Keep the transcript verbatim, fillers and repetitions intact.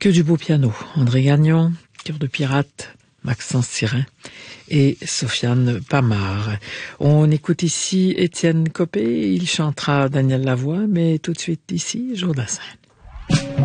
Que du beau piano. André Gagnon, Cœur de pirate, Maxence Sirin et Sofiane Pamar. On écoute ici Étienne Copé, il chantera Daniel Lavoie, mais tout de suite ici, Jourdain.